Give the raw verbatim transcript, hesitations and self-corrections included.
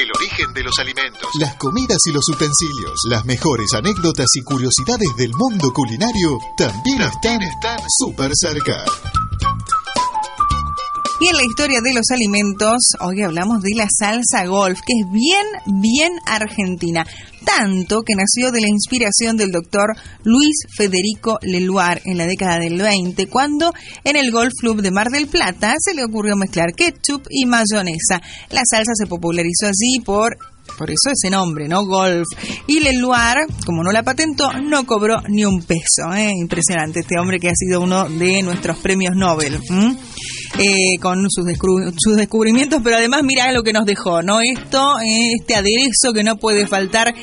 El origen de los alimentos, las comidas y los utensilios, las mejores anécdotas y curiosidades del mundo culinario también, también están, están súper cerca. Y en la historia de los alimentos, hoy hablamos de la salsa golf, que es bien, bien argentina. Tanto que nació de la inspiración del doctor Luis Federico Leluar en la década del veinte, cuando en el Golf Club de Mar del Plata se le ocurrió mezclar ketchup y mayonesa. La salsa se popularizó allí por... Por eso ese nombre, ¿no? Golf. Y Leluar, como no la patentó, no cobró ni un peso. ¿eh? Impresionante este hombre que ha sido uno de nuestros premios Nobel. Eh, con sus, descubri- sus descubrimientos, pero además mirá lo que nos dejó, ¿no? Esto, eh, este aderezo que no puede faltar